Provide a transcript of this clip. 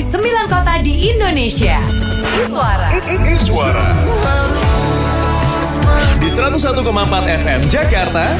dari 9 kota di Indonesia. Iswara. Iswara. Di 101,4 FM Jakarta,